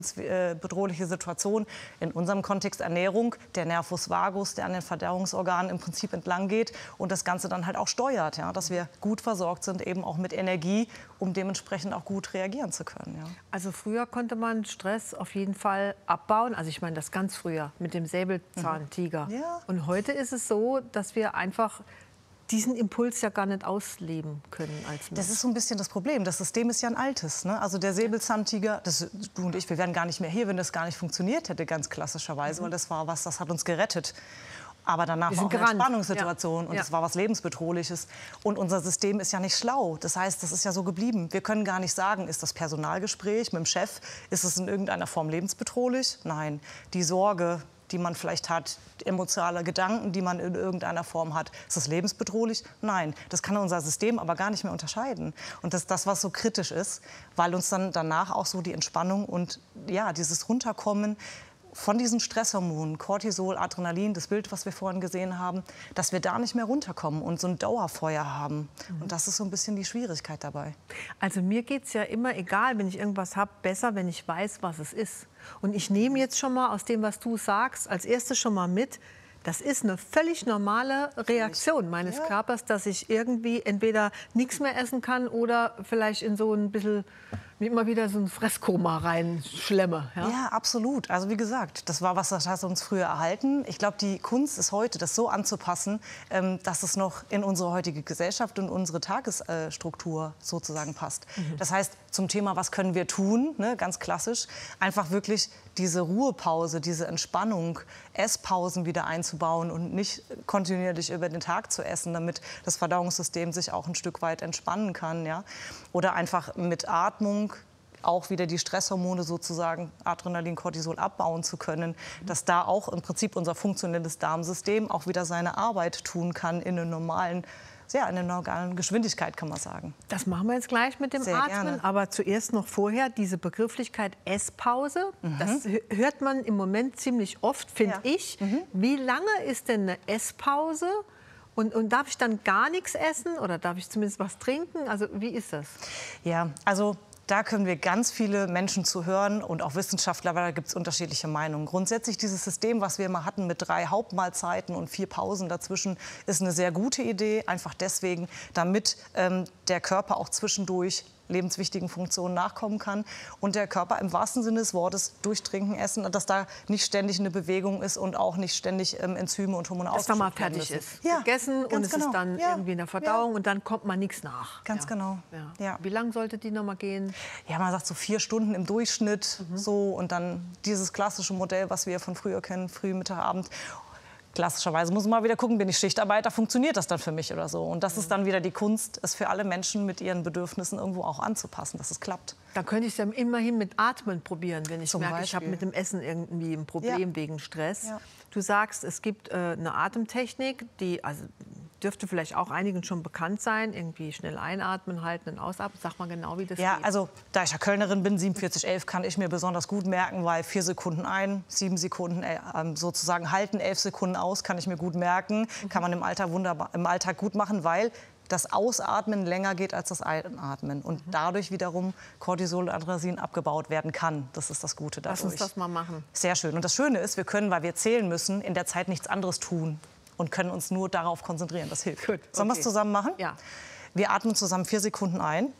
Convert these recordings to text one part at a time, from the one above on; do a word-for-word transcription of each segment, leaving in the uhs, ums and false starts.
bedrohliche Situation, in unserem Kontext Ernährung, der Nervus vagus, der an den Verdauungsorganen im Prinzip entlang geht und das Ganze dann halt auch steuert, ja, dass wir gut versorgt sind, eben auch mit Energie, um dementsprechend auch gut reagieren zu können. Ja. Also früher konnte man Stress auf jeden Fall abbauen, also ich meine das ganz früher mit dem Säbelzahntiger. Mhm. Ja. Und heute ist es so, dass wir einfach diesen Impuls ja gar nicht ausleben können als Mensch. Das ist so ein bisschen das Problem. Das System ist ja ein altes. Ne? Also der Säbelzahntiger, das, du und ich, wir wären gar nicht mehr hier, wenn das gar nicht funktioniert hätte, ganz klassischerweise, mhm. weil das war was, das hat uns gerettet. Aber danach war auch eine Entspannungssituation, ja. und ja. das war was Lebensbedrohliches. Und unser System ist ja nicht schlau. Das heißt, das ist ja so geblieben. Wir können gar nicht sagen, ist das Personalgespräch mit dem Chef, ist es in irgendeiner Form lebensbedrohlich? Nein. Die Sorge, die man vielleicht hat, emotionale Gedanken, die man in irgendeiner Form hat. Ist das lebensbedrohlich? Nein. Das kann unser System aber gar nicht mehr unterscheiden. Und das ist das, was so kritisch ist, weil uns dann danach auch so die Entspannung und ja, dieses Runterkommen von diesen Stresshormonen, Cortisol, Adrenalin, das Bild, was wir vorhin gesehen haben, dass wir da nicht mehr runterkommen und so ein Dauerfeuer haben. Mhm. Und das ist so ein bisschen die Schwierigkeit dabei. Also mir geht es ja immer, egal, wenn ich irgendwas habe, besser, wenn ich weiß, was es ist. Und ich nehme jetzt schon mal aus dem, was du sagst, als erstes schon mal mit, das ist eine völlig normale Reaktion meines ja. Körpers, dass ich irgendwie entweder nichts mehr essen kann oder vielleicht in so ein bisschen, wie immer wieder, so ein Fresskoma reinschlemme. Ja? ja, absolut. Also wie gesagt, das war was, das hat uns früher erhalten. Ich glaube, die Kunst ist heute, das so anzupassen, ähm, dass es noch in unsere heutige Gesellschaft und unsere Tagesstruktur sozusagen passt. Mhm. Das heißt, zum Thema, was können wir tun, ne, ganz klassisch, einfach wirklich diese Ruhepause, diese Entspannung, Esspausen wieder einzubauen und nicht kontinuierlich über den Tag zu essen, damit das Verdauungssystem sich auch ein Stück weit entspannen kann. Ja? Oder einfach mit Atmung auch wieder die Stresshormone sozusagen, Adrenalin, Cortisol, abbauen zu können, dass da auch im Prinzip unser funktionelles Darmsystem auch wieder seine Arbeit tun kann in einem normalen Ja, eine normale Geschwindigkeit, kann man sagen. Das machen wir jetzt gleich mit dem Sehr Atmen. gerne. Aber zuerst noch vorher diese Begrifflichkeit Esspause. Mhm. Das hört man im Moment ziemlich oft, finde ja. ich. Mhm. Wie lange ist denn eine Esspause? Und, und darf ich dann gar nichts essen oder darf ich zumindest was trinken? Also wie ist das? Ja, also da können wir ganz viele Menschen zu hören und auch Wissenschaftler, weil da gibt es unterschiedliche Meinungen. Grundsätzlich dieses System, was wir immer hatten mit drei Hauptmahlzeiten und vier Pausen dazwischen, ist eine sehr gute Idee. Einfach deswegen, damit ähm, der Körper auch zwischendurch lebenswichtigen Funktionen nachkommen kann und der Körper im wahrsten Sinne des Wortes durch Trinken, Essen, dass da nicht ständig eine Bewegung ist und auch nicht ständig ähm, Enzyme und Hormone ausgeschüttet werden. Dass man mal fertig ist, ja, gegessen und es genau. ist dann ja. irgendwie in der Verdauung ja. und dann kommt man nichts nach. Ganz ja. genau. Ja. Ja. Wie lange sollte die noch mal gehen? Ja, man sagt so vier Stunden im Durchschnitt, mhm. so, und dann dieses klassische Modell, was wir von früher kennen, früh, Mittag, Abend. Klassischerweise muss man mal wieder gucken, bin ich Schichtarbeiter, funktioniert das dann für mich oder so? Und das ist dann wieder die Kunst, es für alle Menschen mit ihren Bedürfnissen irgendwo auch anzupassen, dass es klappt. Dann könnte ich es ja immerhin mit Atmen probieren, wenn ich Zum merke, Beispiel. ich habe mit dem Essen irgendwie ein Problem Ja. wegen Stress. Ja. Du sagst, es gibt äh, eine Atemtechnik, die also, dürfte vielleicht auch einigen schon bekannt sein. Irgendwie schnell einatmen, halten und ausatmen. Sag mal genau, wie das Ja, geht. also da ich ja Kölnerin bin, siebenundvierzig elf kann ich mir besonders gut merken, weil vier Sekunden ein, sieben Sekunden äh, sozusagen halten, elf Sekunden aus, kann ich mir gut merken. Mhm. Kann man im Alltag wunderbar, im Alltag gut machen, weil das Ausatmen länger geht als das Einatmen und mhm. dadurch wiederum Cortisol und Adrenalin abgebaut werden kann. Das ist das Gute dadurch. Lass uns das mal machen. Sehr schön. Und das Schöne ist, wir können, weil wir zählen müssen, in der Zeit nichts anderes tun und können uns nur darauf konzentrieren. Das hilft. Gut, Sollen wir okay. es zusammen machen? Ja. Wir atmen zusammen vier Sekunden ein.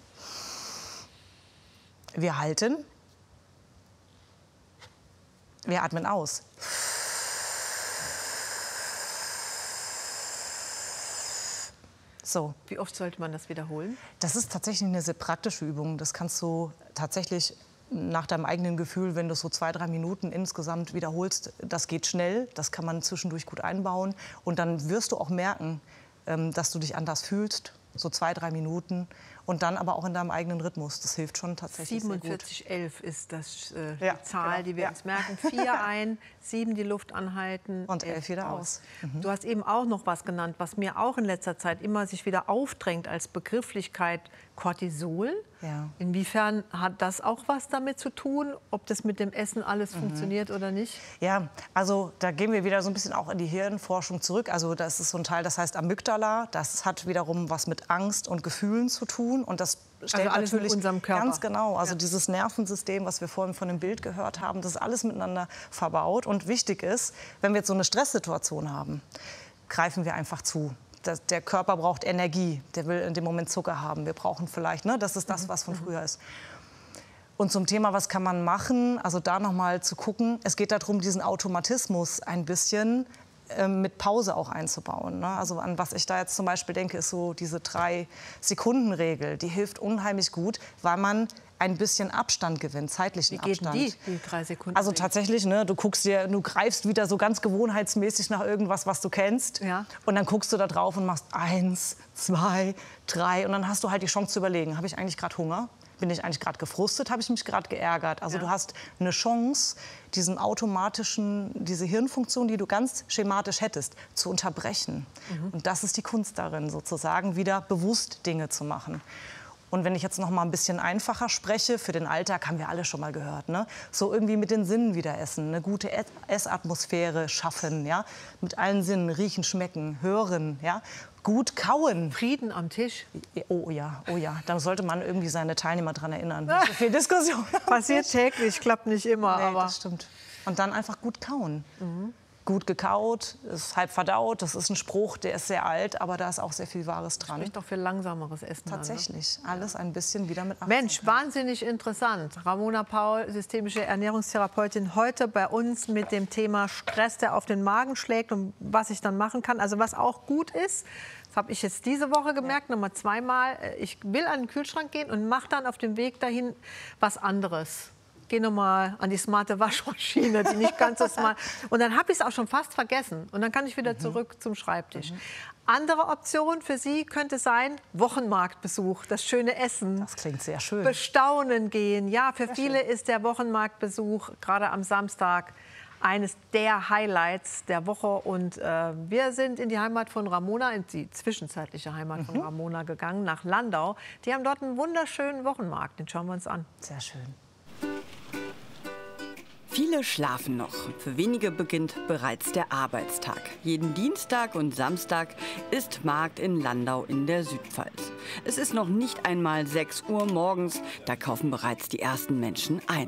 Wir halten. Wir atmen aus. So. Wie oft sollte man das wiederholen? Das ist tatsächlich eine sehr praktische Übung. Das kannst du tatsächlich nach deinem eigenen Gefühl, wenn du so zwei, drei Minuten insgesamt wiederholst, das geht schnell, das kann man zwischendurch gut einbauen. Und dann wirst du auch merken, dass du dich anders fühlst, so zwei, drei Minuten. Und dann aber auch in deinem eigenen Rhythmus. Das hilft schon tatsächlich siebenundvierzig elf ist das, äh, ja, die Zahl, genau. die wir ja. uns merken. Vier ein, sieben die Luft anhalten. Und elf wieder aus. Mhm. Du hast eben auch noch was genannt, was mir auch in letzter Zeit immer sich wieder aufdrängt als Begrifflichkeit, Cortisol. Ja. Inwiefern hat das auch was damit zu tun, ob das mit dem Essen alles mhm. funktioniert oder nicht? Ja, also da gehen wir wieder so ein bisschen auch in die Hirnforschung zurück. Also das ist so ein Teil, das heißt Amygdala. Das hat wiederum was mit Angst und Gefühlen zu tun. Und das stellt also alles natürlich in unserem Körper. Ganz genau. Also ja. dieses Nervensystem, was wir vorhin von dem Bild gehört haben, das ist alles miteinander verbaut. Und wichtig ist, wenn wir jetzt so eine Stresssituation haben, greifen wir einfach zu. Das, der Körper braucht Energie. Der will in dem Moment Zucker haben. Wir brauchen vielleicht, ne, das ist das, was von früher ist. Und zum Thema, was kann man machen, also da noch mal zu gucken, es geht darum, diesen Automatismus ein bisschen äh, mit Pause auch einzubauen. Ne? Also an was ich da jetzt zum Beispiel denke, ist so diese Drei-Sekunden-Regel. Die hilft unheimlich gut, weil man ein bisschen Abstand gewinnt, zeitlichen Wie geht Abstand. Die, die drei Sekunden? Also tatsächlich, ne, du guckst dir, du greifst wieder so ganz gewohnheitsmäßig nach irgendwas, was du kennst. Ja. Und dann guckst du da drauf und machst eins, zwei, drei. Und dann hast du halt die Chance zu überlegen, habe ich eigentlich gerade Hunger? Bin ich eigentlich gerade gefrustet? Habe ich mich gerade geärgert? Also Ja. du hast eine Chance, diesen automatischen, diese Hirnfunktion, die du ganz schematisch hättest, zu unterbrechen. Mhm. Und das ist die Kunst darin, sozusagen wieder bewusst Dinge zu machen. Und wenn ich jetzt noch mal ein bisschen einfacher spreche, für den Alltag haben wir alle schon mal gehört, ne? So irgendwie mit den Sinnen wieder essen, eine gute Essatmosphäre schaffen, ja? Mit allen Sinnen, riechen, schmecken, hören, ja? Gut kauen. Frieden am Tisch. Oh ja, oh ja. Da sollte man irgendwie seine Teilnehmer daran erinnern. Nicht so viel Diskussion. Passiert täglich, klappt nicht immer. Nee, aber das stimmt. Und dann einfach gut kauen. Mhm. Gut gekaut, ist halb verdaut. Das ist ein Spruch, der ist sehr alt, aber da ist auch sehr viel Wahres dran. Spricht doch für langsameres Essen. Tatsächlich. An, ne? Alles ein bisschen wieder mit Achtsamkeit. Mensch, wahnsinnig interessant. Ramona Paul, systemische Ernährungstherapeutin, heute bei uns mit dem Thema Stress, der auf den Magen schlägt und was ich dann machen kann. Also was auch gut ist, das habe ich jetzt diese Woche gemerkt, ja. nochmal zweimal. Ich will an den Kühlschrank gehen und mache dann auf dem Weg dahin was anderes. Gehe nochmal an die smarte Waschmaschine, die nicht ganz so smart. Und dann habe ich es auch schon fast vergessen. Und dann kann ich wieder mhm. zurück zum Schreibtisch. Mhm. Andere Option für Sie könnte sein, Wochenmarktbesuch, das schöne Essen. Das klingt sehr schön. Bestaunen gehen. Ja, für sehr viele schön. ist der Wochenmarktbesuch gerade am Samstag eines der Highlights der Woche. Und äh, wir sind in die Heimat von Ramona, in die zwischenzeitliche Heimat mhm. von Ramona gegangen, nach Landau. Die haben dort einen wunderschönen Wochenmarkt. Den schauen wir uns an. Sehr schön. Viele schlafen noch. Für wenige beginnt bereits der Arbeitstag. Jeden Dienstag und Samstag ist Markt in Landau in der Südpfalz. Es ist noch nicht einmal sechs Uhr morgens, da kaufen bereits die ersten Menschen ein.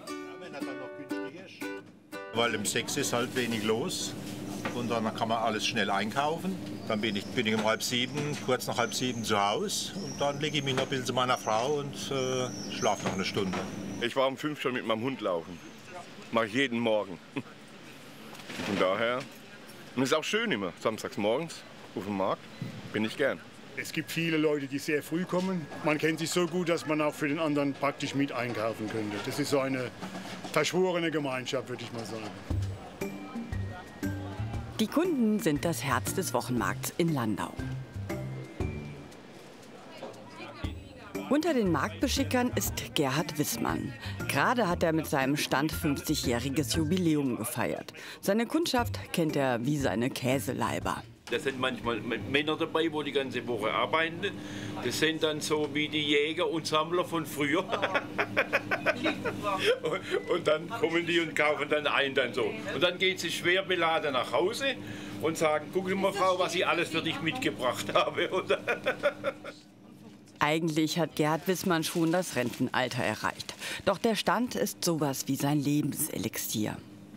Weil um sechs ist halt wenig los und dann kann man alles schnell einkaufen. Dann bin ich, bin ich um halb sieben, kurz nach halb sieben zu Hause und dann lege ich mich noch ein bisschen zu meiner Frau und äh, schlafe noch eine Stunde. Ich war um fünf schon mit meinem Hund laufen. Mache ich jeden Morgen. Von daher, und es ist auch schön immer, samstags morgens auf dem Markt, bin ich gern. Es gibt viele Leute, die sehr früh kommen. Man kennt sich so gut, dass man auch für den anderen praktisch mit einkaufen könnte. Das ist so eine verschworene Gemeinschaft, würde ich mal sagen. Die Kunden sind das Herz des Wochenmarkts in Landau. Unter den Marktbeschickern ist Gerhard Wissmann. Gerade hat er mit seinem Stand fünfzigjähriges Jubiläum gefeiert. Seine Kundschaft kennt er wie seine Käseleiber. Da sind manchmal Männer dabei, wo die ganze Woche arbeiten. Das sind dann so wie die Jäger und Sammler von früher. Und dann kommen die und kaufen dann ein dann so. Und dann geht sie schwer beladen nach Hause und sagen, guck mal Frau, was ich alles für dich mitgebracht habe. Eigentlich hat Gerhard Wissmann schon das Rentenalter erreicht. Doch der Stand ist sowas wie sein Lebenselixier.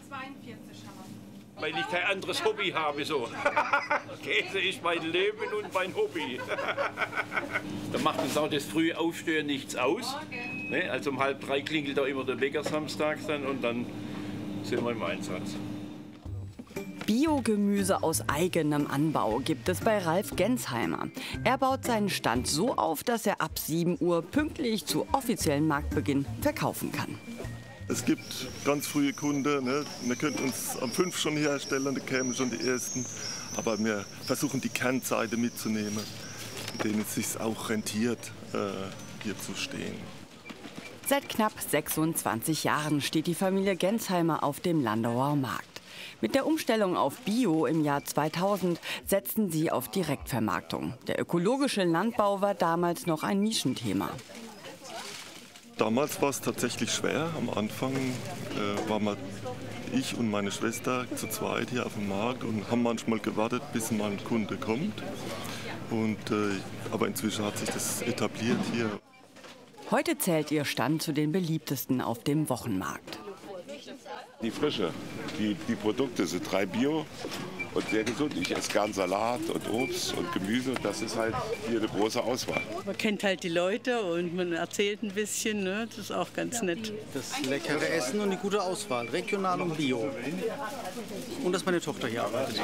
Weil ich kein anderes Hobby habe. So. Käse ist mein Leben und mein Hobby. Da macht uns auch das frühe Aufstehen nichts aus. Ne? Also um halb drei klingelt da immer der Wecker samstags dann und dann sind wir im Einsatz. Biogemüse aus eigenem Anbau gibt es bei Ralf Gensheimer. Er baut seinen Stand so auf, dass er ab sieben Uhr pünktlich zu offiziellen Marktbeginn verkaufen kann. Es gibt ganz frühe Kunden, ne? Wir könnten uns um fünf schon herstellen, da kämen schon die ersten. Aber wir versuchen die Kernzeiten mitzunehmen, in denen es sich auch rentiert, äh, hier zu stehen. Seit knapp sechsundzwanzig Jahren steht die Familie Gensheimer auf dem Landauer Markt. Mit der Umstellung auf Bio im Jahr zweitausend setzten sie auf Direktvermarktung. Der ökologische Landbau war damals noch ein Nischenthema. Damals war es tatsächlich schwer. Am Anfang äh, waren wir, ich und meine Schwester zu zweit hier auf dem Markt und haben manchmal gewartet, bis mal ein Kunde kommt. Und, äh, aber inzwischen hat sich das etabliert hier. Heute zählt ihr Stand zu den beliebtesten auf dem Wochenmarkt. Die Frische, die, die Produkte sind drei Bio und sehr gesund. Ich esse gern Salat und Obst und Gemüse. Das ist halt hier eine große Auswahl. Man kennt halt die Leute und man erzählt ein bisschen. Ne? Das ist auch ganz nett. Das leckere Essen und eine gute Auswahl, regional und bio. Und dass meine Tochter hier arbeitet.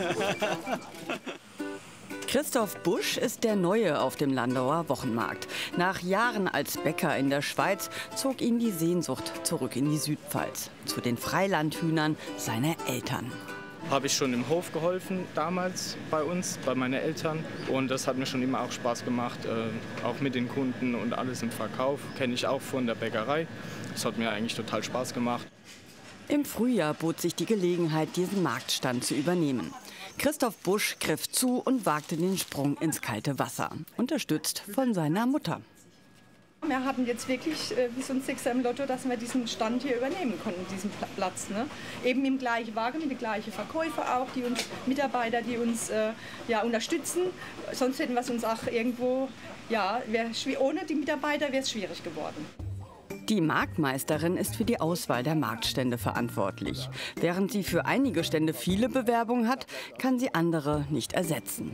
Christoph Busch ist der Neue auf dem Landauer Wochenmarkt. Nach Jahren als Bäcker in der Schweiz zog ihn die Sehnsucht zurück in die Südpfalz, zu den Freilandhühnern seiner Eltern. Habe ich schon im Hof geholfen damals bei uns, bei meinen Eltern. Und das hat mir schon immer auch Spaß gemacht, äh, auch mit den Kunden und alles im Verkauf. Kenne ich auch von der Bäckerei. Das hat mir eigentlich total Spaß gemacht. Im Frühjahr bot sich die Gelegenheit, diesen Marktstand zu übernehmen. Christoph Busch griff zu und wagte den Sprung ins kalte Wasser, unterstützt von seiner Mutter. Wir hatten jetzt wirklich äh, wie so ein Sechser im Lotto, dass wir diesen Stand hier übernehmen konnten, diesen Platz. Ne? Eben im gleichen Wagen, mit den gleichen Verkäufer auch, die uns, Mitarbeiter, die uns äh, ja, unterstützen. Sonst hätten wir es uns auch irgendwo, ja, wär, ohne die Mitarbeiter wäre es schwierig geworden. Die Marktmeisterin ist für die Auswahl der Marktstände verantwortlich. Während sie für einige Stände viele Bewerbungen hat, kann sie andere nicht ersetzen.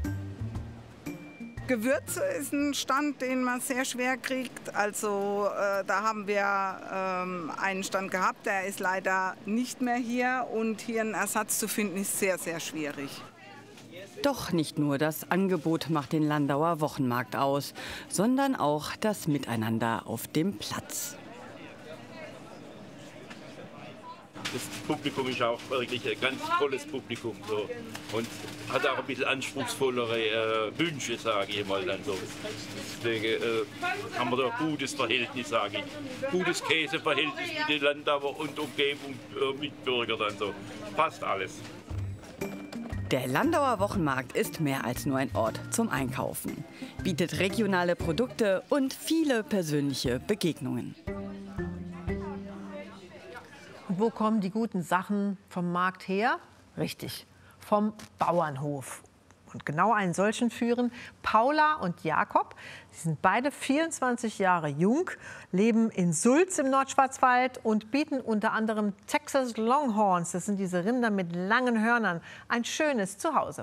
Gewürze ist ein Stand, den man sehr schwer kriegt. Also äh, da haben wir ähm, einen Stand gehabt, der ist leider nicht mehr hier. Und hier einen Ersatz zu finden, ist sehr, sehr schwierig. Doch nicht nur das Angebot macht den Landauer Wochenmarkt aus, sondern auch das Miteinander auf dem Platz. Das Publikum ist auch wirklich ein ganz tolles Publikum so. Und hat auch ein bisschen anspruchsvollere äh, Wünsche, sage ich mal. Dann so. Deswegen äh, haben wir da ein gutes Verhältnis, sage ich. Gutes Käseverhältnis mit den Landauer und Umgebung äh, mit Bürgern. Dann so. Passt alles. Der Landauer Wochenmarkt ist mehr als nur ein Ort zum Einkaufen, bietet regionale Produkte und viele persönliche Begegnungen. Und wo kommen die guten Sachen vom Markt her? Richtig, vom Bauernhof. Und genau einen solchen führen Paula und Jakob. Sie sind beide vierundzwanzig Jahre jung, leben in Sulz im Nordschwarzwald und bieten unter anderem Texas Longhorns, das sind diese Rinder mit langen Hörnern, ein schönes Zuhause.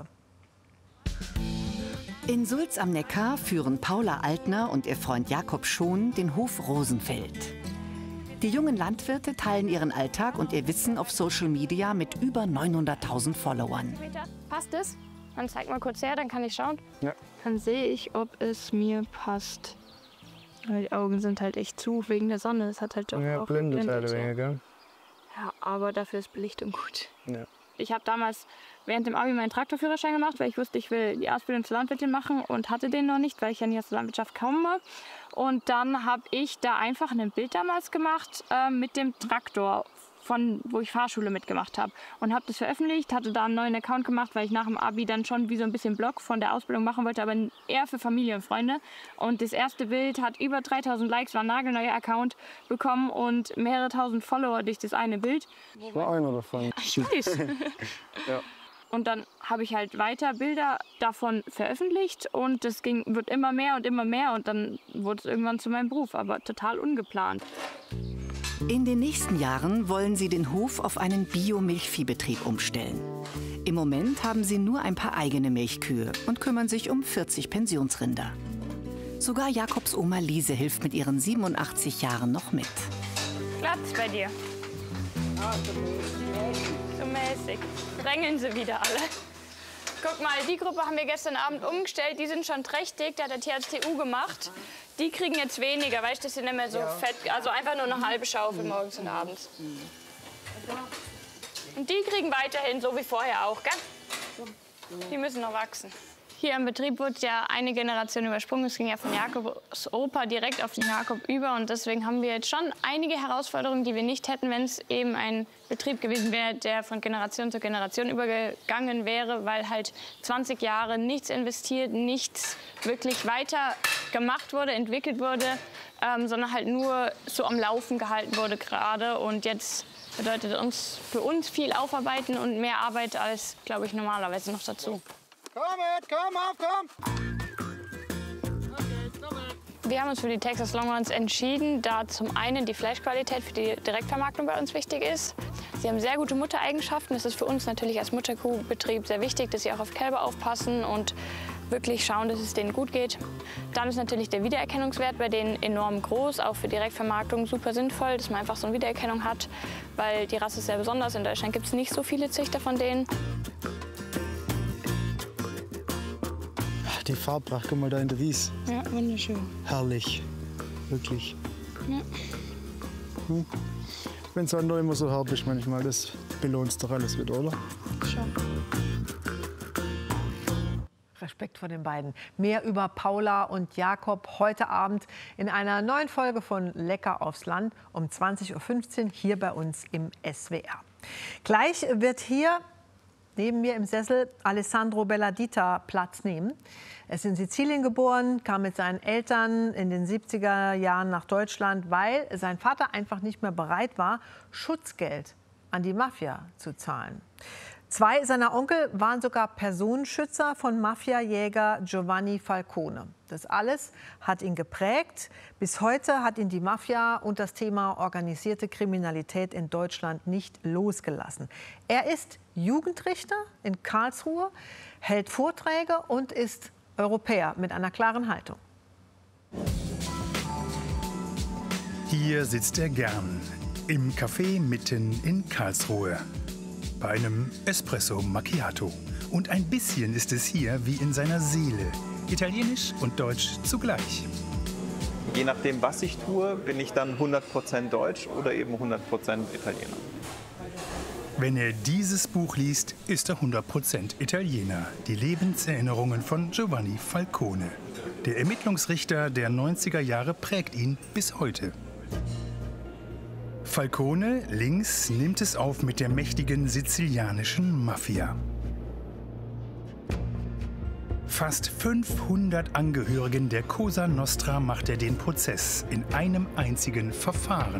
In Sulz am Neckar führen Paula Altner und ihr Freund Jakob Schon den Hof Rosenfeld. Die jungen Landwirte teilen ihren Alltag und ihr Wissen auf Social Media mit über neunhunderttausend Followern. Passt es? Dann zeig mal kurz her, dann kann ich schauen. Ja. Dann sehe ich, ob es mir passt. Weil die Augen sind halt echt zu wegen der Sonne. Es hat halt doch ja, auch blendet halt so. weniger, gell? Ja, aber dafür ist Belichtung gut. Ja. Ich habe damals während dem Abi meinen Traktorführerschein gemacht, weil ich wusste, ich will die Ausbildung zur Landwirtin machen und hatte den noch nicht, weil ich ja nicht aus der Landwirtschaft komme. Und dann habe ich da einfach ein Bild damals gemacht äh, mit dem Traktor, von wo ich Fahrschule mitgemacht habe. Und habe das veröffentlicht, hatte da einen neuen Account gemacht, weil ich nach dem Abi dann schon wie so ein bisschen Blog von der Ausbildung machen wollte, aber eher für Familie und Freunde. Und das erste Bild hat über dreitausend Likes, war ein nagelneuer Account bekommen und mehrere tausend Follower durch das eine Bild. Ich war einer davon. Ich weiß. Ja. Und dann habe ich halt weiter Bilder davon veröffentlicht und das ging, wird immer mehr und immer mehr und dann wurde es irgendwann zu meinem Beruf, aber total ungeplant. In den nächsten Jahren wollen sie den Hof auf einen Bio-Milchviehbetrieb umstellen. Im Moment haben sie nur ein paar eigene Milchkühe und kümmern sich um vierzig Pensionsrinder. Sogar Jakobs Oma Lise hilft mit ihren siebenundachtzig Jahren noch mit. Platz bei dir. So mäßig. Drängeln sie wieder alle. Guck mal, die Gruppe haben wir gestern Abend umgestellt. Die sind schon trächtig, da hat der T H C U gemacht. Die kriegen jetzt weniger, weißt du, das sind nicht mehr so ja. fett. Also einfach nur eine halbe Schaufel morgens und abends. Und die kriegen weiterhin so wie vorher auch, gell? Die müssen noch wachsen. Hier im Betrieb wurde ja eine Generation übersprungen. Es ging ja von Jakobs Opa direkt auf den Jakob über. Und deswegen haben wir jetzt schon einige Herausforderungen, die wir nicht hätten, wenn es eben ein Betrieb gewesen wäre, der von Generation zu Generation übergegangen wäre, weil halt zwanzig Jahre nichts investiert, nichts wirklich weiter gemacht wurde, entwickelt wurde, ähm, sondern halt nur so am Laufen gehalten wurde gerade. Und jetzt bedeutet uns für uns viel Aufarbeiten und mehr Arbeit als, glaube ich, normalerweise noch dazu. Komm mit, komm auf, komm! Wir haben uns für die Texas Longhorns entschieden, da zum einen die Fleischqualität für die Direktvermarktung bei uns wichtig ist. Sie haben sehr gute Muttereigenschaften. Es ist für uns natürlich als Mutterkuhbetrieb sehr wichtig, dass sie auch auf Kälber aufpassen und wirklich schauen, dass es denen gut geht. Dann ist natürlich der Wiedererkennungswert bei denen enorm groß, auch für Direktvermarktung super sinnvoll, dass man einfach so eine Wiedererkennung hat, weil die Rasse ist sehr besonders. In Deutschland gibt es nicht so viele Züchter von denen. Die Farbpracht, guck mal da in der Wies. Ja, wunderschön. Herrlich, wirklich. Ja. Hm. Wenn es andere immer so hart ist manchmal, das belohnt doch alles wieder, oder? Schon. Respekt vor den beiden. Mehr über Paula und Jakob heute Abend in einer neuen Folge von Lecker aufs Land um zwanzig Uhr fünfzehn hier bei uns im S W R. Gleich wird hier neben mir im Sessel Alessandro Belladita Platz nehmen. Er ist in Sizilien geboren, kam mit seinen Eltern in den siebziger Jahren nach Deutschland, weil sein Vater einfach nicht mehr bereit war, Schutzgeld an die Mafia zu zahlen. Zwei seiner Onkel waren sogar Personenschützer von Mafiajäger Giovanni Falcone. Das alles hat ihn geprägt. Bis heute hat ihn die Mafia und das Thema organisierte Kriminalität in Deutschland nicht losgelassen. Er ist Jugendrichter in Karlsruhe, hält Vorträge und ist Europäer mit einer klaren Haltung. Hier sitzt er gern, im Café mitten in Karlsruhe. Bei einem Espresso Macchiato. Und ein bisschen ist es hier wie in seiner Seele. Italienisch und Deutsch zugleich. Je nachdem, was ich tue, bin ich dann hundert Prozent Deutsch oder eben hundert Prozent Italiener. Wenn er dieses Buch liest, ist er hundert Prozent Italiener. Die Lebenserinnerungen von Giovanni Falcone. Der Ermittlungsrichter der neunziger Jahre prägt ihn bis heute. Falcone, links, nimmt es auf mit der mächtigen sizilianischen Mafia. Fast fünfhundert Angehörigen der Cosa Nostra macht er den Prozess in einem einzigen Verfahren.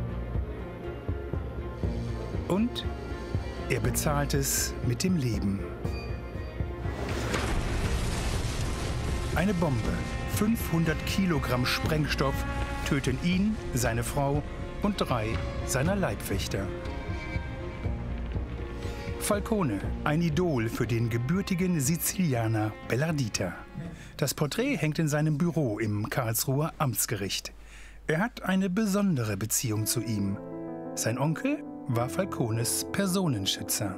Und er bezahlt es mit dem Leben. Eine Bombe, fünfhundert Kilogramm Sprengstoff, töten ihn, seine Frau und drei seiner Leibwächter. Falcone, ein Idol für den gebürtigen Sizilianer Belladita. Das Porträt hängt in seinem Büro im Karlsruher Amtsgericht. Er hat eine besondere Beziehung zu ihm. Sein Onkel war Falcones Personenschützer.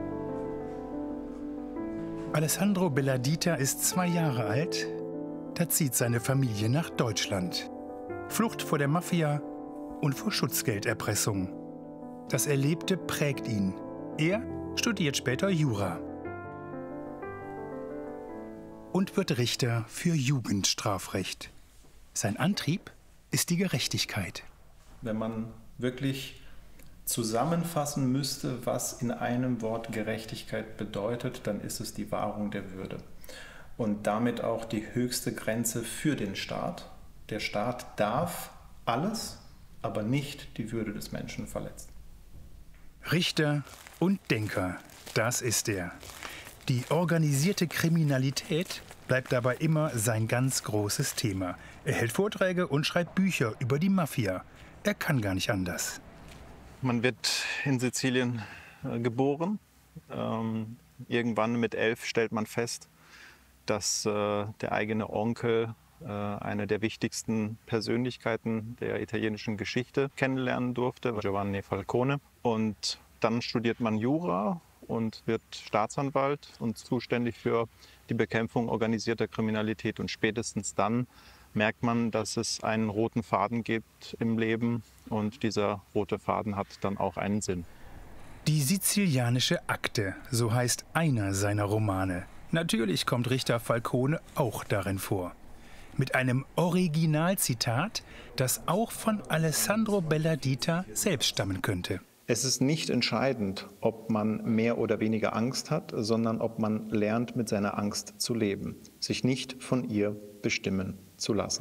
Alessandro Belladita ist zwei Jahre alt. Da zieht seine Familie nach Deutschland. Flucht vor der Mafia und vor Schutzgelderpressung. Das Erlebte prägt ihn. Er studiert später Jura und wird Richter für Jugendstrafrecht. Sein Antrieb ist die Gerechtigkeit. Wenn man wirklich zusammenfassen müsste, was in einem Wort Gerechtigkeit bedeutet, dann ist es die Wahrung der Würde. Und damit auch die höchste Grenze für den Staat. Der Staat darf alles, aber nicht die Würde des Menschen verletzt. Richter und Denker, das ist er. Die organisierte Kriminalität bleibt dabei immer sein ganz großes Thema. Er hält Vorträge und schreibt Bücher über die Mafia. Er kann gar nicht anders. Man wird in Sizilien äh, geboren. Ähm, irgendwann mit elf stellt man fest, dass äh, der eigene Onkel eine der wichtigsten Persönlichkeiten der italienischen Geschichte kennenlernen durfte, Giovanni Falcone. Und dann studiert man Jura und wird Staatsanwalt und zuständig für die Bekämpfung organisierter Kriminalität. Und spätestens dann merkt man, dass es einen roten Faden gibt im Leben und dieser rote Faden hat dann auch einen Sinn. Die sizilianische Akte, so heißt einer seiner Romane. Natürlich kommt Richter Falcone auch darin vor. Mit einem Originalzitat, das auch von Alessandro Belladita selbst stammen könnte. Es ist nicht entscheidend, ob man mehr oder weniger Angst hat, sondern ob man lernt, mit seiner Angst zu leben, sich nicht von ihr bestimmen zu lassen.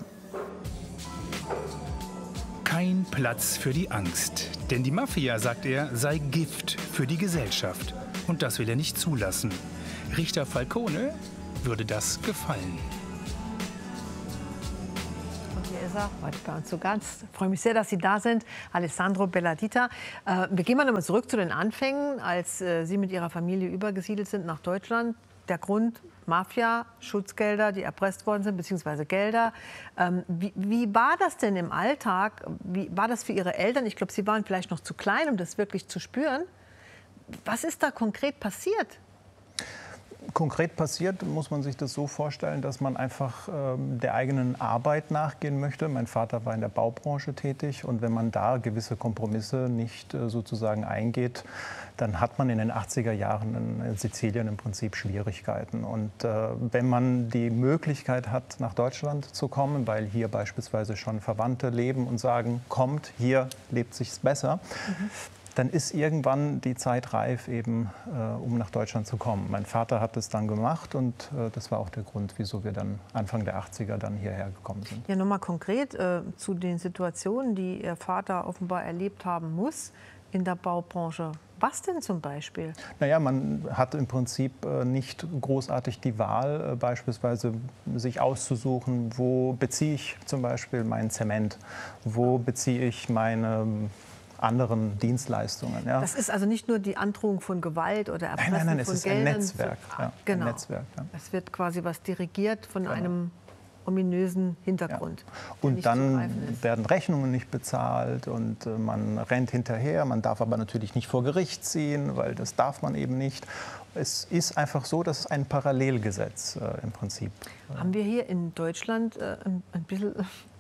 Kein Platz für die Angst, denn die Mafia, sagt er, sei Gift für die Gesellschaft. Und das will er nicht zulassen. Richter Falcone würde das gefallen. Hier ist er, heute bei uns zu Gast. Ich freue mich sehr, dass Sie da sind, Alessandro Belladita. Äh, wir gehen mal nochmal zurück zu den Anfängen, als äh, Sie mit Ihrer Familie übergesiedelt sind nach Deutschland. Der Grund, Mafia, Schutzgelder, die erpresst worden sind, beziehungsweise Gelder. Ähm, wie, wie war das denn im Alltag? Wie war das für Ihre Eltern? Ich glaube, Sie waren vielleicht noch zu klein, um das wirklich zu spüren. Was ist da konkret passiert? Konkret passiert, muss man sich das so vorstellen, dass man einfach ähm, der eigenen Arbeit nachgehen möchte. Mein Vater war in der Baubranche tätig und wenn man da gewisse Kompromisse nicht äh, sozusagen eingeht, dann hat man in den achtziger Jahren in Sizilien im Prinzip Schwierigkeiten. Und äh, wenn man die Möglichkeit hat, nach Deutschland zu kommen, weil hier beispielsweise schon Verwandte leben und sagen, kommt, hier lebt sich's besser, mhm. dann ist irgendwann die Zeit reif, eben, äh, um nach Deutschland zu kommen. Mein Vater hat es dann gemacht und äh, das war auch der Grund, wieso wir dann Anfang der achtziger dann hierher gekommen sind. Ja, nochmal konkret äh, zu den Situationen, die Ihr Vater offenbar erlebt haben muss in der Baubranche. Was denn zum Beispiel? Naja, man hat im Prinzip äh, nicht großartig die Wahl, äh, beispielsweise sich auszusuchen, wo beziehe ich zum Beispiel meinen Zement, wo beziehe ich meine anderen Dienstleistungen. Ja. Das ist also nicht nur die Androhung von Gewalt oder Erpressen nein, nein, nein, von es ist Geldern. ein Netzwerk. Ja, genau. ein Netzwerk, ja. Es wird quasi was dirigiert von genau. einem ominösen Hintergrund. Ja. Und dann werden Rechnungen nicht bezahlt und äh, man rennt hinterher. Man darf aber natürlich nicht vor Gericht ziehen, weil das darf man eben nicht. Es ist einfach so, dass es ein Parallelgesetz äh, im Prinzip. Haben wir hier in Deutschland äh, ein, ein bisschen,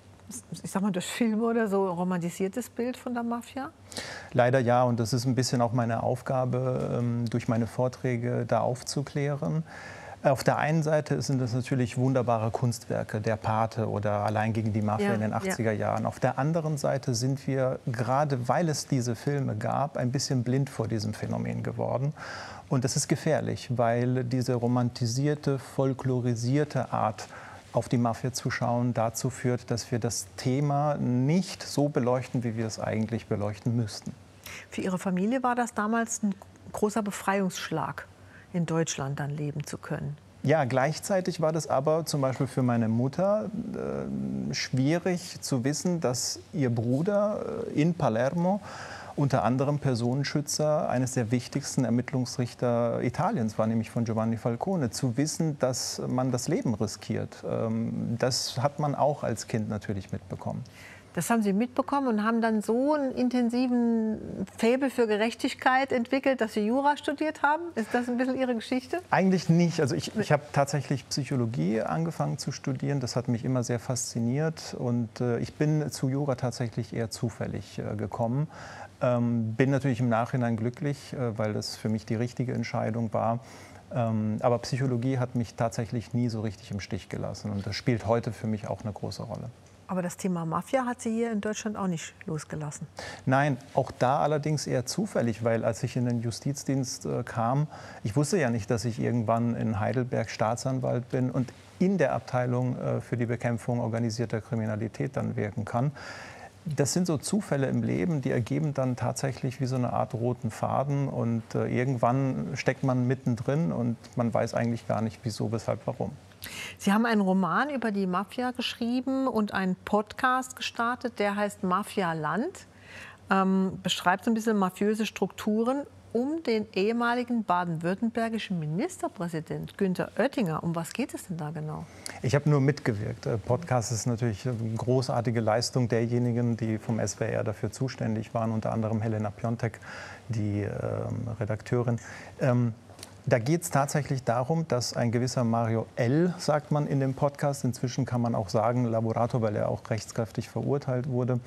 ich sag mal, durch Filme oder so romantisiertes Bild von der Mafia? Leider ja, und das ist ein bisschen auch meine Aufgabe, ähm, durch meine Vorträge da aufzuklären. Auf der einen Seite sind das natürlich wunderbare Kunstwerke, der Pate oder Allein gegen die Mafia ja, in den achtziger ja. Jahren. Auf der anderen Seite sind wir, gerade weil es diese Filme gab, ein bisschen blind vor diesem Phänomen geworden. Und das ist gefährlich, weil diese romantisierte, folklorisierte Art, auf die Mafia zu schauen, dazu führt, dass wir das Thema nicht so beleuchten, wie wir es eigentlich beleuchten müssten. Für Ihre Familie war das damals ein großer Befreiungsschlag, in Deutschland dann leben zu können. Ja, gleichzeitig war das aber zum Beispiel für meine Mutter äh, schwierig zu wissen, dass ihr Bruder äh, in Palermo unter anderem Personenschützer eines der wichtigsten Ermittlungsrichter Italiens war, nämlich von Giovanni Falcone. Zu wissen, dass man das Leben riskiert, ähm, das hat man auch als Kind natürlich mitbekommen. Das haben Sie mitbekommen und haben dann so einen intensiven Faible für Gerechtigkeit entwickelt, dass Sie Jura studiert haben? Ist das ein bisschen Ihre Geschichte? Eigentlich nicht. Also ich, ich habe tatsächlich Psychologie angefangen zu studieren. Das hat mich immer sehr fasziniert. Und äh, ich bin zu Jura tatsächlich eher zufällig äh, gekommen. Ähm, bin natürlich im Nachhinein glücklich, äh, weil das für mich die richtige Entscheidung war. Ähm, aber Psychologie hat mich tatsächlich nie so richtig im Stich gelassen. Und das spielt heute für mich auch eine große Rolle. Aber das Thema Mafia hat Sie hier in Deutschland auch nicht losgelassen? Nein, auch da allerdings eher zufällig, weil als ich in den Justizdienst äh, kam, ich wusste ja nicht, dass ich irgendwann in Heidelberg Staatsanwalt bin und in der Abteilung äh, für die Bekämpfung organisierter Kriminalität dann wirken kann. Das sind so Zufälle im Leben, die ergeben dann tatsächlich wie so eine Art roten Faden und äh, irgendwann steckt man mittendrin und man weiß eigentlich gar nicht, wieso, weshalb, warum. Sie haben einen Roman über die Mafia geschrieben und einen Podcast gestartet, der heißt Mafia Land, ähm, beschreibt so ein bisschen mafiöse Strukturen um den ehemaligen baden-württembergischen Ministerpräsident Günther Oettinger. Um was geht es denn da genau? Ich habe nur mitgewirkt. Der Podcast ist natürlich eine großartige Leistung derjenigen, die vom S W R dafür zuständig waren, unter anderem Helena Piontek, die ähm, Redakteurin. Ähm, Da geht es tatsächlich darum, dass ein gewisser Mario L., sagt man in dem Podcast, inzwischen kann man auch sagen Laborator, weil er auch rechtskräftig verurteilt wurde,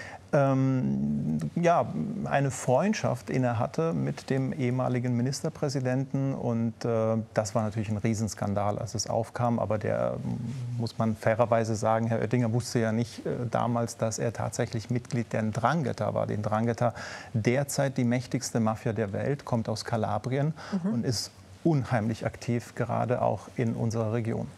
ähm, ja, eine Freundschaft inne hatte mit dem ehemaligen Ministerpräsidenten. Und äh, das war natürlich ein Riesenskandal, als es aufkam. Aber der, muss man fairerweise sagen, Herr Oettinger wusste ja nicht äh, damals, dass er tatsächlich Mitglied der Ndrangheta war. Die Ndrangheta, derzeit die mächtigste Mafia der Welt, kommt aus Kalabrien mhm. und ist unheimlich aktiv, gerade auch in unserer Region.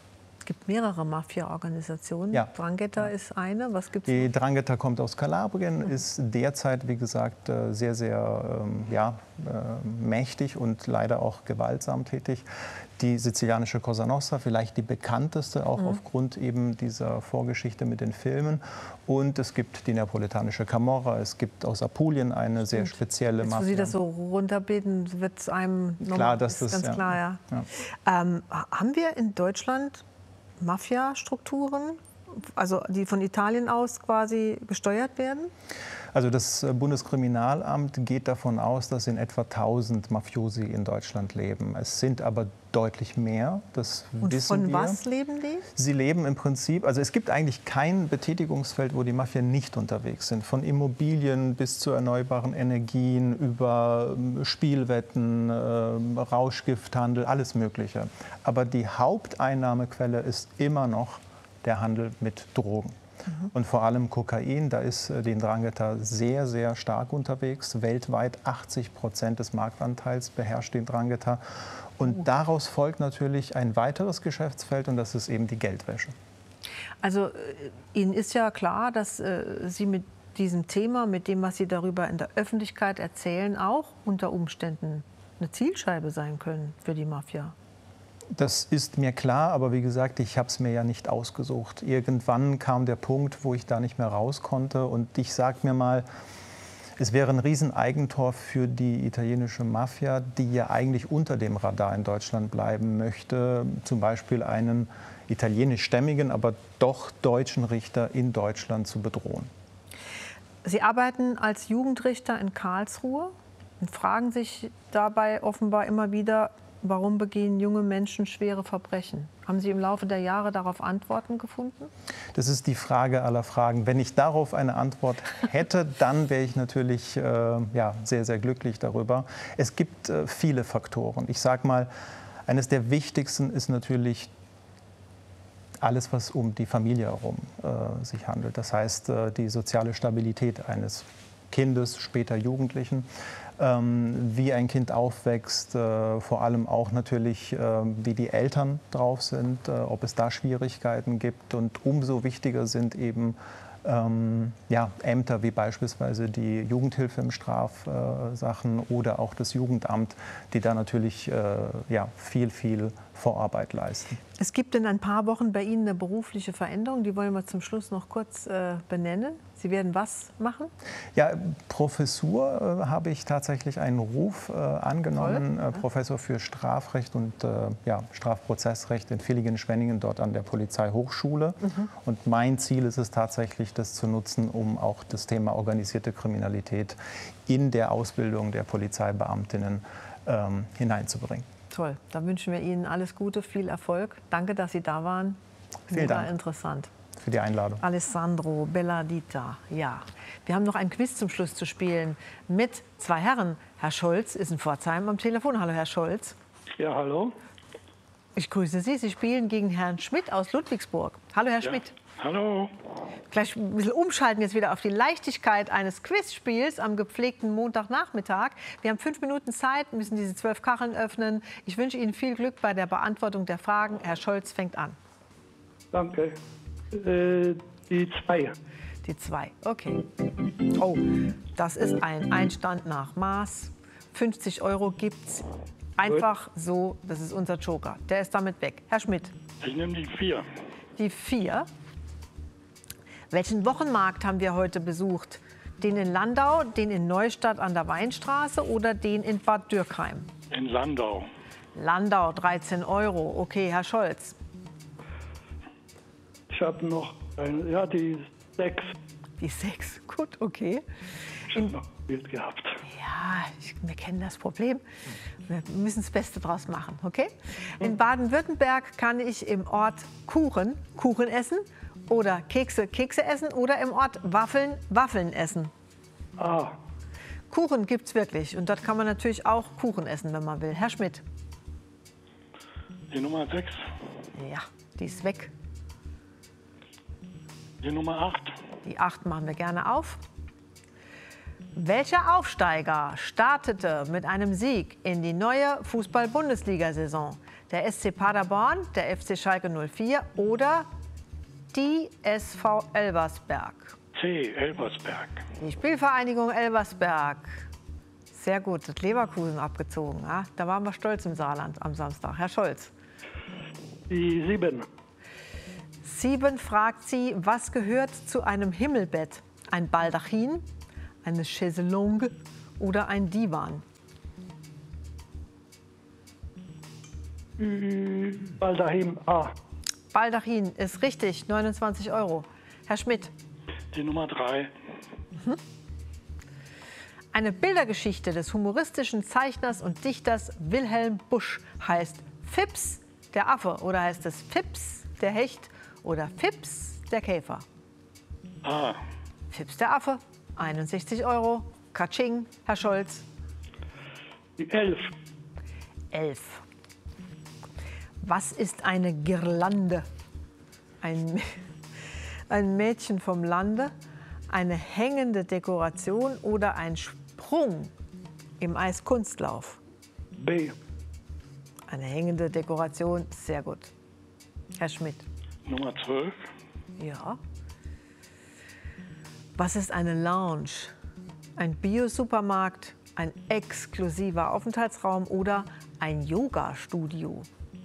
gibt mehrere Mafia-Organisationen. Ja. 'Ndrangheta ist eine. Was gibt's Die noch? 'Ndrangheta kommt aus Kalabrien, Mhm. ist derzeit, wie gesagt, äh, sehr, sehr ähm, ja, äh, mächtig und leider auch gewaltsam tätig. Die sizilianische Cosa Nostra, vielleicht die bekannteste, auch Mhm. aufgrund eben dieser Vorgeschichte mit den Filmen. Und es gibt die neapolitanische Camorra, es gibt aus Apulien eine sehr spezielle Jetzt, wo Mafia. Sie das so runterbeten, wird es einem Klar, dass ist das- ganz ja. klar, ja. Ja. Ähm, haben wir in Deutschland Mafia-Strukturen, also die von Italien aus quasi gesteuert werden? Also das äh, Bundeskriminalamt geht davon aus, dass in etwa tausend Mafiosi in Deutschland leben. Es sind aber deutlich mehr, das Und wissen von wir. was leben die? Sie leben im Prinzip, also es gibt eigentlich kein Betätigungsfeld, wo die Mafia nicht unterwegs sind. Von Immobilien bis zu erneuerbaren Energien, über ähm, Spielwetten, ähm, Rauschgifthandel, alles Mögliche. Aber die Haupteinnahmequelle ist immer noch der Handel mit Drogen. Und vor allem Kokain, da ist äh, die 'Ndrangheta sehr, sehr stark unterwegs. Weltweit achtzig Prozent des Marktanteils beherrscht die 'Ndrangheta. Und daraus folgt natürlich ein weiteres Geschäftsfeld und das ist eben die Geldwäsche. Also äh, Ihnen ist ja klar, dass äh, Sie mit diesem Thema, mit dem, was Sie darüber in der Öffentlichkeit erzählen, auch unter Umständen eine Zielscheibe sein können für die Mafia. Das ist mir klar, aber wie gesagt, ich habe es mir ja nicht ausgesucht. Irgendwann kam der Punkt, wo ich da nicht mehr raus konnte. Und ich sage mir mal, es wäre ein Rieseneigentor für die italienische Mafia, die ja eigentlich unter dem Radar in Deutschland bleiben möchte, zum Beispiel einen italienischstämmigen, aber doch deutschen Richter in Deutschland zu bedrohen. Sie arbeiten als Jugendrichter in Karlsruhe und fragen sich dabei offenbar immer wieder, warum begehen junge Menschen schwere Verbrechen? Haben Sie im Laufe der Jahre darauf Antworten gefunden? Das ist die Frage aller Fragen. Wenn ich darauf eine Antwort hätte, dann wäre ich natürlich äh, ja, sehr, sehr glücklich darüber. Es gibt äh, viele Faktoren. Ich sage mal, eines der wichtigsten ist natürlich alles, was um die Familie herum äh, sich handelt. Das heißt, äh, die soziale Stabilität eines Kindes, später Jugendlichen. Ähm, wie ein Kind aufwächst, äh, vor allem auch natürlich, äh, wie die Eltern drauf sind, äh, ob es da Schwierigkeiten gibt. Und umso wichtiger sind eben ähm, ja, Ämter wie beispielsweise die Jugendhilfe im Strafsachen äh, oder auch das Jugendamt, die da natürlich äh, ja, viel, viel Vorarbeit leisten. Es gibt in ein paar Wochen bei Ihnen eine berufliche Veränderung, die wollen wir zum Schluss noch kurz äh, benennen. Sie werden was machen? Ja, Professur äh, habe ich tatsächlich einen Ruf äh, angenommen, Toll. äh, Professor für Strafrecht und äh, ja, Strafprozessrecht in Villingen-Schwenningen, dort an der Polizeihochschule. Mhm. Und mein Ziel ist es tatsächlich, das zu nutzen, um auch das Thema organisierte Kriminalität in der Ausbildung der Polizeibeamtinnen ähm, hineinzubringen. Toll, dann wünschen wir Ihnen alles Gute, viel Erfolg. Danke, dass Sie da waren. Vielen Mega Dank interessant. Für die Einladung. Alessandro Belladita, ja. Wir haben noch ein Quiz zum Schluss zu spielen mit zwei Herren. Herr Scholz ist in Pforzheim am Telefon. Hallo, Herr Scholz. Ja, hallo. Ich grüße Sie. Sie spielen gegen Herrn Schmidt aus Ludwigsburg. Hallo, Herr Ja. Schmidt. Hallo. Gleich ein bisschen umschalten jetzt wieder auf die Leichtigkeit eines Quizspiels am gepflegten Montagnachmittag. Wir haben fünf Minuten Zeit, müssen diese zwölf Kacheln öffnen. Ich wünsche Ihnen viel Glück bei der Beantwortung der Fragen. Herr Scholz fängt an. Danke. Äh, die zwei. Die zwei, okay. Oh, das ist ein Einstand nach Maß. fünfzig Euro gibt's einfach so. Das ist unser Joker. Der ist damit weg. Herr Schmidt. Ich nehme die vier. Die vier. Welchen Wochenmarkt haben wir heute besucht? Den in Landau, den in Neustadt an der Weinstraße oder den in Bad Dürkheim? In Landau. Landau, dreizehn Euro. Okay, Herr Scholz. Ich habe noch eine, ja, die sechs. Die sechs, gut, okay. Ich habe noch ein Bild gehabt. Ja, ich, wir kennen das Problem. Wir müssen das Beste draus machen, okay? In Baden-Württemberg kann ich im Ort Kuchen, Kuchen essen oder Kekse, Kekse essen oder im Ort Waffeln, Waffeln essen. Ah. Kuchen gibt's wirklich und dort kann man natürlich auch Kuchen essen, wenn man will. Herr Schmidt. Die Nummer sechs. Ja, die ist weg. Die Nummer acht. Die acht machen wir gerne auf. Welcher Aufsteiger startete mit einem Sieg in die neue Fußball-Bundesliga-Saison? Der S C Paderborn, der F C Schalke null vier oder die S V Elversberg? C. Elversberg. Die Spielvereinigung Elversberg. Sehr gut, das Leverkusen abgezogen. Ja? Da waren wir stolz im Saarland am Samstag. Herr Scholz. Die sieben. Sieben fragt sie, was gehört zu einem Himmelbett? Ein Baldachin, eine Chaiselongue oder ein Divan? Baldachin A. Baldachin ist richtig, neunundzwanzig Euro. Herr Schmidt. Die Nummer drei. Mhm. Eine Bildergeschichte des humoristischen Zeichners und Dichters Wilhelm Busch heißt Fips, der Affe, oder heißt es Fips, der Hecht, oder Fips, der Käfer? A. Fips, der Affe, einundsechzig Euro. Katsching, Herr Scholz. Die elf. Elf. Was ist eine Girlande? Ein, ein Mädchen vom Lande, eine hängende Dekoration oder ein Sprung im Eiskunstlauf? B. Eine hängende Dekoration, sehr gut. Herr Schmidt. Nummer zwölf. Ja. Was ist eine Lounge? Ein Bio-Supermarkt, ein exklusiver Aufenthaltsraum oder ein Yoga-Studio?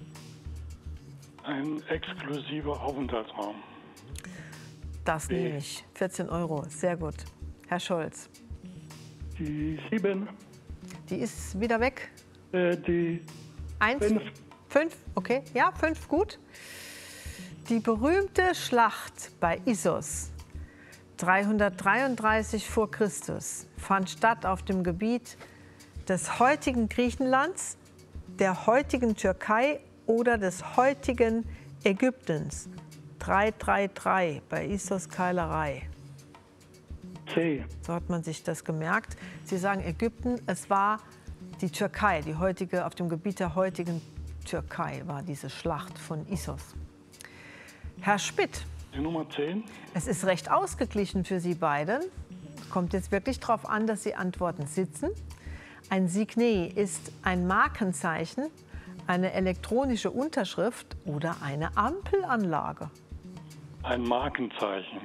Ein exklusiver Aufenthaltsraum. Das nehme ich. vierzehn Euro, sehr gut. Herr Scholz. Die sieben. Die ist wieder weg? Äh, die Eins? fünf. Fünf, okay. Ja, fünf, gut. Die berühmte Schlacht bei Issos dreihundertdreiunddreißig vor Christus fand statt auf dem Gebiet des heutigen Griechenlands, der heutigen Türkei oder des heutigen Ägyptens. drei drei drei bei Issos Keilerei. C. So hat man sich das gemerkt. Sie sagen Ägypten, es war die Türkei, die heutige, auf dem Gebiet der heutigen Türkei war diese Schlacht von Issos. Herr Schmidt. Die Nummer zehn. Es ist recht ausgeglichen für Sie beide. Es kommt jetzt wirklich darauf an, dass Sie Antworten sitzen. Ein Signet ist ein Markenzeichen, eine elektronische Unterschrift oder eine Ampelanlage. Ein Markenzeichen.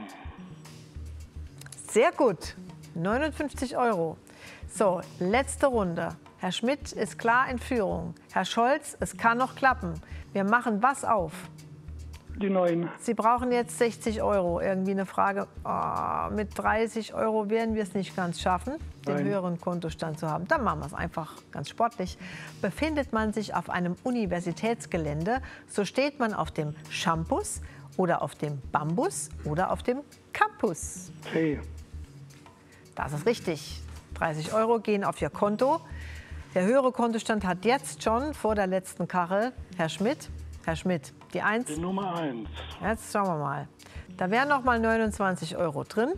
Sehr gut, neunundfünfzig Euro. So, letzte Runde. Herr Schmidt ist klar in Führung. Herr Scholz, es kann noch klappen. Wir machen was auf? Die neun. Sie brauchen jetzt sechzig Euro. Irgendwie eine Frage, oh, mit dreißig Euro werden wir es nicht ganz schaffen, den Nein. höheren Kontostand zu haben. Dann machen wir es einfach ganz sportlich. Befindet man sich auf einem Universitätsgelände, so steht man auf dem Campus oder auf dem Bambus oder auf dem Campus. C. Das ist richtig. dreißig Euro gehen auf Ihr Konto. Der höhere Kontostand hat jetzt schon vor der letzten Kachel Herr Schmidt. Herr Schmidt, die eins. Die Nummer eins. Jetzt schauen wir mal. Da wären noch mal neunundzwanzig Euro drin.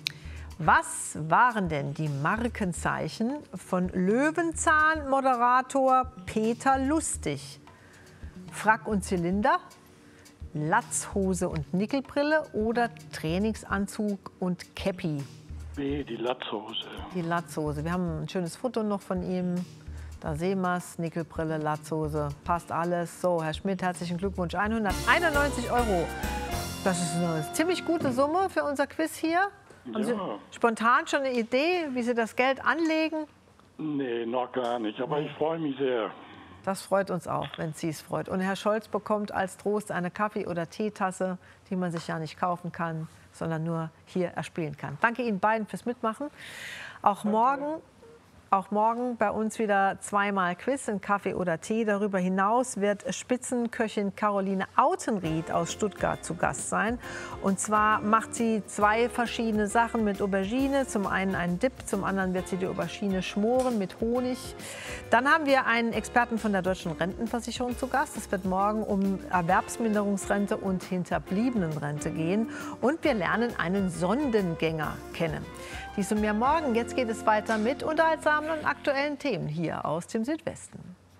Was waren denn die Markenzeichen von Löwenzahn-Moderator Peter Lustig? Frack und Zylinder, Latzhose und Nickelbrille oder Trainingsanzug und Käppi? B, die Latzhose. Die Latzhose. Wir haben ein schönes Foto noch von ihm. Da sehen wir es, Nickelbrille, Latzhose, passt alles. So, Herr Schmidt, herzlichen Glückwunsch, hunderteinundneunzig Euro. Das ist eine ziemlich gute Summe für unser Quiz hier. Haben Sie Ja. spontan schon eine Idee, wie Sie das Geld anlegen? Nee, noch gar nicht, aber ich freue mich sehr. Das freut uns auch, wenn Sie es freut. Und Herr Scholz bekommt als Trost eine Kaffee- oder Teetasse, die man sich ja nicht kaufen kann, sondern nur hier erspielen kann. Danke Ihnen beiden fürs Mitmachen. Auch morgen Auch morgen bei uns wieder zweimal Quiz in Kaffee oder Tee. Darüber hinaus wird Spitzenköchin Caroline Autenried aus Stuttgart zu Gast sein. Und zwar macht sie zwei verschiedene Sachen mit Aubergine. Zum einen einen Dip, zum anderen wird sie die Aubergine schmoren mit Honig. Dann haben wir einen Experten von der Deutschen Rentenversicherung zu Gast. Es wird morgen um Erwerbsminderungsrente und Hinterbliebenenrente gehen. Und wir lernen einen Sondengänger kennen. Dies und mehr morgen. Jetzt geht es weiter mit unterhaltsamen und aktuellen Themen hier aus dem Südwesten.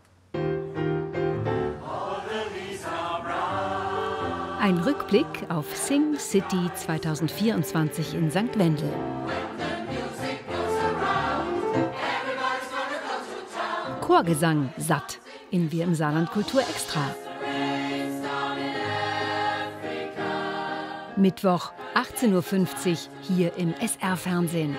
Ein Rückblick auf Sing City zweitausendvierundzwanzig in Sankt Wendel. Chorgesang satt in Wir im Saarland Kultur Extra. Mittwoch achtzehn Uhr fünfzig hier im S R-Fernsehen.